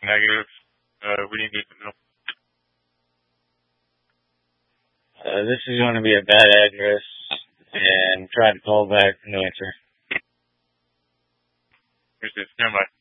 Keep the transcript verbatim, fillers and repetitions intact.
Negative. Uh, what do you need to know? Uh, this is going to be a bad address, and try to call back, no answer. Here's this. Stand by.